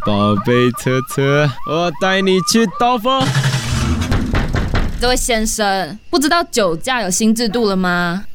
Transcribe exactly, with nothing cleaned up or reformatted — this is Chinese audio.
宝贝车车，我带你去兜风。 这位先生，不知道酒驾有新制度了吗？